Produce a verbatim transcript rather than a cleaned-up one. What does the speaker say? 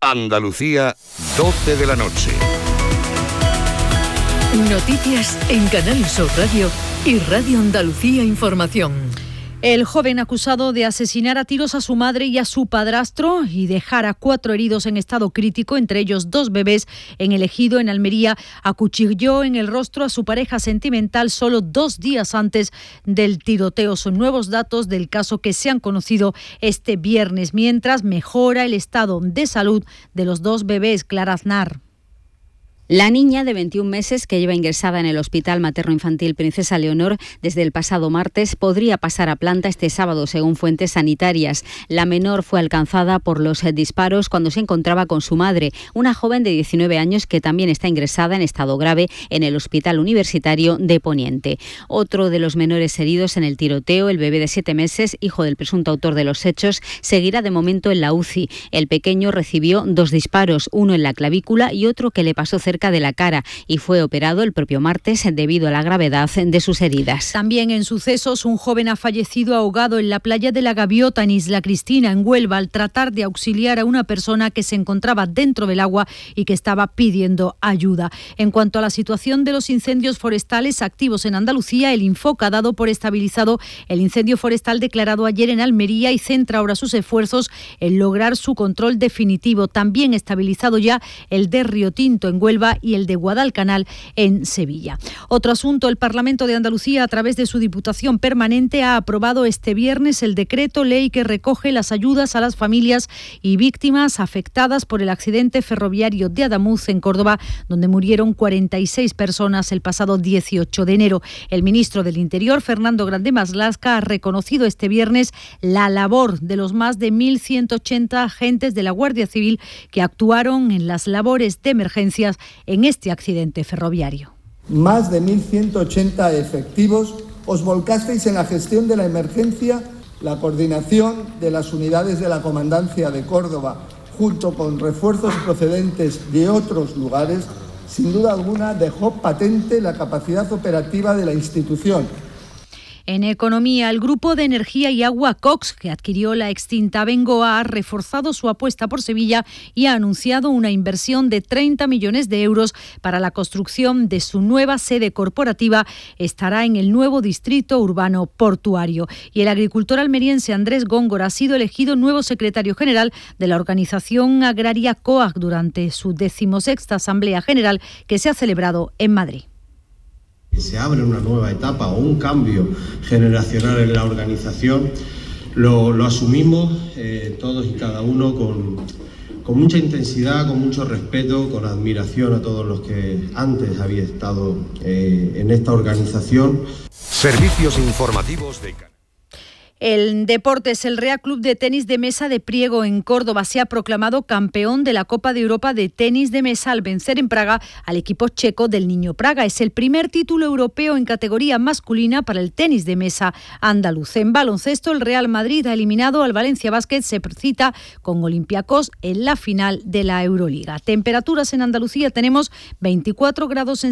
Andalucía, doce de la noche. Noticias en Canal Sur Radio y Radio Andalucía Información. El joven acusado de asesinar a tiros a su madre y a su padrastro y dejar a cuatro heridos en estado crítico, entre ellos dos bebés, en el Ejido, en Almería, acuchilló en el rostro a su pareja sentimental solo dos días antes del tiroteo. Son nuevos datos del caso que se han conocido este viernes, mientras mejora el estado de salud de los dos bebés. Clara Aznar. La niña de veintiún meses, que lleva ingresada en el Hospital Materno-Infantil Princesa Leonor desde el pasado martes, podría pasar a planta este sábado, según fuentes sanitarias. La menor fue alcanzada por los disparos cuando se encontraba con su madre, una joven de diecinueve años que también está ingresada en estado grave en el Hospital Universitario de Poniente. Otro de los menores heridos en el tiroteo, el bebé de siete meses, hijo del presunto autor de los hechos, seguirá de momento en la U C I. El pequeño recibió dos disparos, uno en la clavícula y otro que le pasó cerca de la cara, y fue operado el propio martes debido a la gravedad de sus heridas. También en sucesos, un joven ha fallecido ahogado en la playa de la Gaviota, en Isla Cristina, en Huelva, al tratar de auxiliar a una persona que se encontraba dentro del agua y que estaba pidiendo ayuda. En cuanto a la situación de los incendios forestales activos en Andalucía, el Infoca ha dado por estabilizado el incendio forestal declarado ayer en Almería y centra ahora sus esfuerzos en lograr su control definitivo. También estabilizado ya el de Río Tinto en Huelva y el de Guadalcanal en Sevilla. Otro asunto, el Parlamento de Andalucía, a través de su Diputación Permanente, ha aprobado este viernes el decreto ley que recoge las ayudas a las familias y víctimas afectadas por el accidente ferroviario de Adamuz, en Córdoba, donde murieron cuarenta y seis personas el pasado dieciocho de enero. El ministro del Interior, Fernando Grande Marlaska, ha reconocido este viernes la labor de los más de mil ciento ochenta agentes de la Guardia Civil que actuaron en las labores de emergencias en este accidente ferroviario. Más de mil ciento ochenta efectivos os volcasteis en la gestión de la emergencia, la coordinación de las unidades de la Comandancia de Córdoba, junto con refuerzos procedentes de otros lugares, sin duda alguna dejó patente la capacidad operativa de la institución. En economía, el grupo de energía y agua Cox, que adquirió la extinta Bengoa, ha reforzado su apuesta por Sevilla y ha anunciado una inversión de treinta millones de euros para la construcción de su nueva sede corporativa. Estará en el nuevo distrito urbano portuario. Y el agricultor almeriense Andrés Góngora ha sido elegido nuevo secretario general de la organización agraria COAG durante su decimosexta Asamblea General que se ha celebrado en Madrid. Se abre una nueva etapa o un cambio generacional en la organización, lo, lo asumimos eh, todos y cada uno con, con mucha intensidad, con mucho respeto, con admiración a todos los que antes habían estado eh, en esta organización. Servicios informativos de El Deportes, el Real Club de Tenis de Mesa de Priego en Córdoba se ha proclamado campeón de la Copa de Europa de Tenis de Mesa al vencer en Praga al equipo checo del Niño Praga. Es el primer título europeo en categoría masculina para el tenis de mesa andaluz. En baloncesto, el Real Madrid ha eliminado al Valencia Basket, se cita con Olympiacos en la final de la Euroliga. Temperaturas en Andalucía, tenemos veinticuatro grados en